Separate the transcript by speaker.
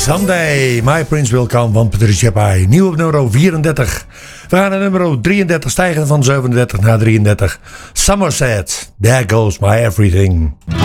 Speaker 1: Someday My Prince Will Come van Patricia Pai. Nieuw op nummer 34. We gaan naar nummer 33, stijgen van 37 naar 33. Somerset, There Goes My Everything.